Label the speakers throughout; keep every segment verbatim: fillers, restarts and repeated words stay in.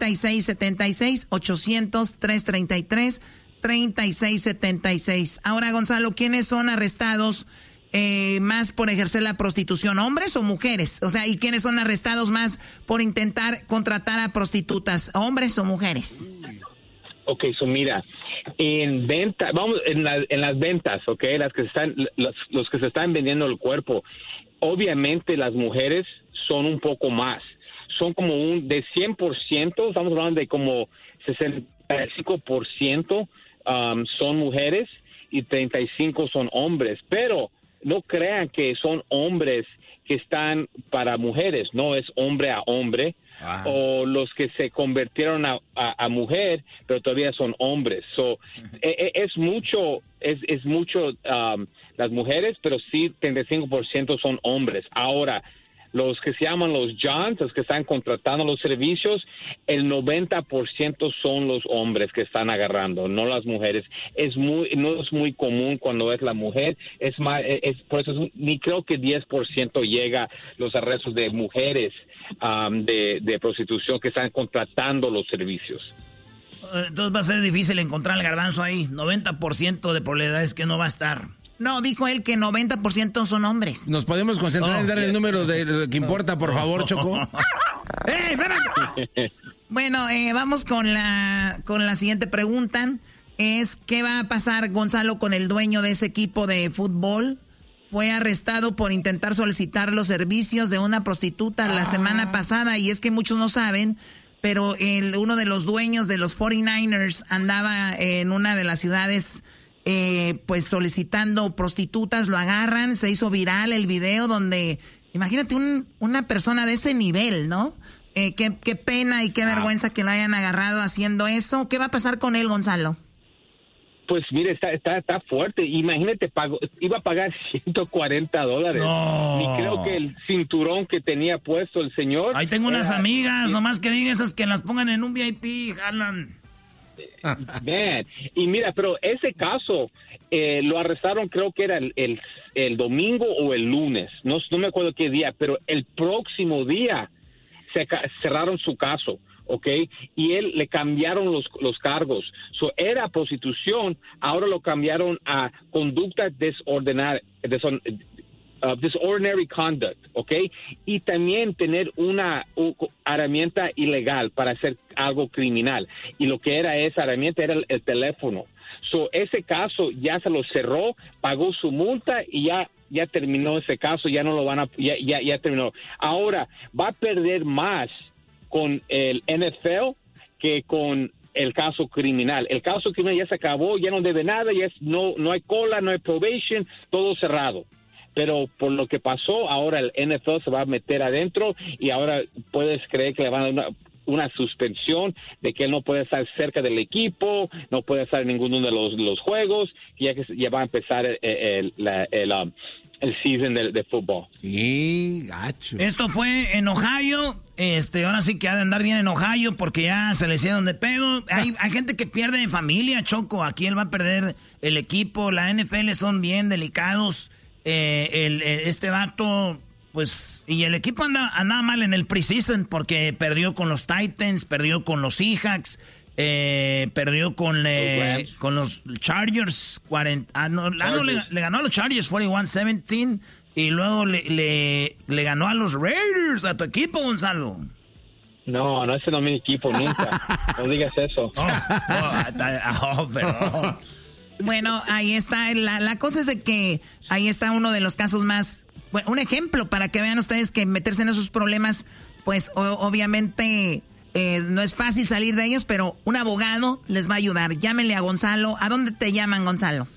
Speaker 1: y seis setenta y seis, ochocientos, trescientos treinta y tres, treinta y seis setenta y seis. Ahora, Gonzalo, ¿quiénes son arrestados eh, más por ejercer la prostitución? ¿Hombres o mujeres? O sea, ¿y quiénes son arrestados más por intentar contratar a prostitutas? ¿Hombres o mujeres?
Speaker 2: Ok, so mira, en venta, vamos, en, la, en las ventas, ok, las que están, los, los que se están vendiendo el cuerpo, obviamente las mujeres son un poco más, son como un, de cien por ciento, estamos hablando de como sesenta y cinco por ciento um, son mujeres y treinta y cinco por ciento son hombres, pero no crean que son hombres que están para mujeres, no es hombre a hombre. Wow. O los que se convirtieron a, a, a mujer, pero todavía son hombres. So, e, e, es mucho, es, es mucho um, las mujeres, pero sí treinta y cinco por ciento son hombres. Ahora, los que se llaman los Johns, los que están contratando los servicios, el noventa por ciento son los hombres que están agarrando, no las mujeres. Es muy, no es muy común cuando es la mujer, es más, es, por eso es, ni creo que diez por ciento llega los arrestos de mujeres um, de, de prostitución que están contratando los servicios.
Speaker 3: Entonces va a ser difícil encontrar el garbanzo ahí, noventa por ciento de probabilidades que no va a estar.
Speaker 1: No, dijo él que noventa por ciento son hombres.
Speaker 4: ¿Nos podemos concentrar oh, en dar el número de lo que importa, por favor, Choco?
Speaker 1: ¡Ey, espérate! Bueno, eh, vamos con la, con la siguiente pregunta. Es, ¿qué va a pasar, Gonzalo, con el dueño de ese equipo de fútbol? Fue arrestado por intentar solicitar los servicios de una prostituta ah. la semana pasada. Y es que muchos no saben, pero el, uno de los dueños de los cuarenta y nueve ers andaba en una de las ciudades... Eh, pues solicitando prostitutas, lo agarran, se hizo viral el video donde, imagínate un, una persona de ese nivel, ¿no? Eh, qué, qué pena y qué ah. vergüenza que lo hayan agarrado haciendo eso. ¿Qué va a pasar con él, Gonzalo?
Speaker 2: Pues mire, está, está, está fuerte. Imagínate, pago, iba a pagar ciento cuarenta dólares.
Speaker 3: No.
Speaker 2: Y creo que el cinturón que tenía puesto el señor...
Speaker 3: Ahí tengo unas
Speaker 2: era,
Speaker 3: amigas,
Speaker 2: y,
Speaker 3: nomás que digan esas que las pongan en un V I P, jalan.
Speaker 2: Man. Y mira, pero ese caso eh, lo arrestaron, creo que era el, el, el domingo o el lunes, no, no me acuerdo qué día, pero el próximo día se cerraron su caso, ¿ok? Y él le cambiaron los, los cargos. So, era prostitución, ahora lo cambiaron a conducta desordenada, deson, Uh, disordinary conduct, ¿ok? Y también tener una uh, herramienta ilegal para hacer algo criminal. Y lo que era esa herramienta era el, el teléfono. So, ese caso ya se lo cerró, pagó su multa y ya ya terminó ese caso, ya no lo van a, ya, ya, ya terminó. Ahora, va a perder más con el N F L que con el caso criminal. El caso criminal ya se acabó, ya no debe nada, ya es, no, no hay cola, no hay probation, todo cerrado. Pero por lo que pasó, ahora el N F L se va a meter adentro y ahora puedes creer que le van a dar una, una suspensión de que él no puede estar cerca del equipo, no puede estar en ninguno de los, los juegos, ya que ya va a empezar el, el, el, el, um, el season de, de fútbol.
Speaker 4: Sí, gacho.
Speaker 3: Esto fue en Ohio, este, ahora sí que ha de andar bien en Ohio porque ya se le hicieron de pedo. Hay, hay gente que pierde familia, Choco, aquí él va a perder el equipo, la N F L son bien delicados. Eh, el, el, este vato, pues, y el equipo anda, andaba mal en el preseason porque perdió con los Titans, perdió con los Seahawks, eh, perdió con, eh, con los Chargers, cuarenta, ah, no, ah, no le, le ganó a los Chargers cuarenta y uno a diecisiete y luego le, le, le ganó a los Raiders, a tu equipo, Gonzalo.
Speaker 2: No, no, ese no es mi equipo, nunca. No digas eso.
Speaker 3: Oh, oh, oh, perdón.
Speaker 1: Bueno, ahí está. La, la cosa es de que ahí está uno de los casos más... Bueno, un ejemplo para que vean ustedes que meterse en esos problemas, pues o, obviamente eh, no es fácil salir de ellos, pero un abogado les va a ayudar. Llámenle a Gonzalo. ¿A dónde te llaman, Gonzalo?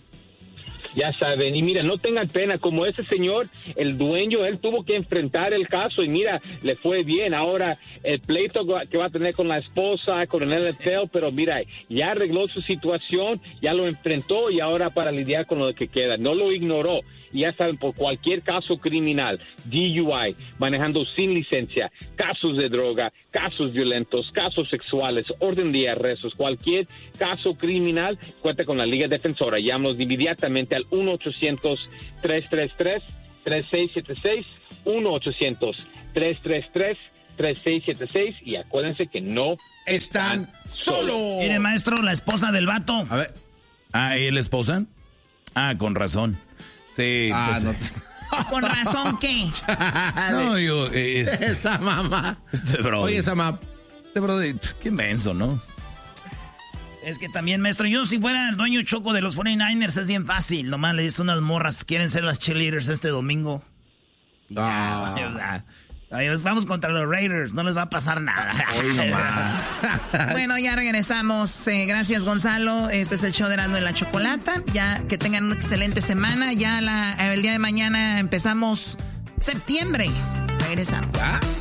Speaker 2: Ya saben, y mira, no tengan pena, como ese señor, el dueño, él tuvo que enfrentar el caso y mira, le fue bien. Ahora, el pleito que va a tener con la esposa, con el N F L, pero mira, ya arregló su situación, ya lo enfrentó y ahora para lidiar con lo que queda, no lo ignoró. Y ya saben, por cualquier caso criminal, D U I, manejando sin licencia, casos de droga, casos violentos, casos sexuales, orden de arrestos, cualquier caso criminal, cuenta con la Liga Defensora. Llámanos inmediatamente al uno ochocientos, tres tres tres, tres seis siete seis, uno ochocientos, tres tres tres, tres seis siete seis y acuérdense que no
Speaker 4: están solos.
Speaker 3: Mire, maestro, la esposa del vato.
Speaker 4: A ver.
Speaker 3: Ah, ¿y la esposa? Ah, con razón. Sí.
Speaker 4: Ah,
Speaker 3: pues,
Speaker 4: no.
Speaker 1: ¿Con razón qué?
Speaker 3: No, yo... eh, es-
Speaker 4: Esa mamá.
Speaker 3: este bro.
Speaker 4: Oye, esa mamá.
Speaker 3: Este bro, qué menso, ¿no? Es que también, maestro, yo si fuera el dueño Choco de los cuarenta y nueve ers es bien fácil. Nomás le dices unas morras, quieren ser las cheerleaders este domingo.
Speaker 4: Ah.
Speaker 3: Ya, o sea, ay, pues vamos contra los Raiders, no les va a pasar nada.
Speaker 4: Oye, nomás.
Speaker 1: Bueno, ya regresamos. Eh, gracias, Gonzalo. Este es el show de Erasmo y la Chocolata. Ya que tengan una excelente semana. Ya la, el día de mañana empezamos septiembre. Regresamos.
Speaker 4: ¿Ah?